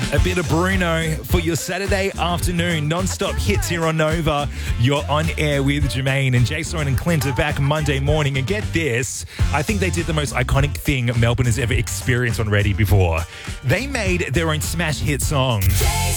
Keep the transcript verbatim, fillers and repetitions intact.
A bit of Bruno for your Saturday afternoon non-stop hits here on Nova. You're on air with Jermaine, and Jason and Clint are back Monday morning. And get this, I think they did the most iconic thing Melbourne has ever experienced on Ready before. They made their own smash hit song.